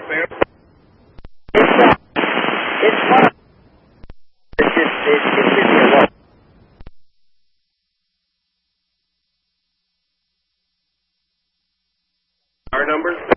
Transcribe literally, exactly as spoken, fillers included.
ma'am? It's, uh, it's one of it's just, it's just in your low. Our number?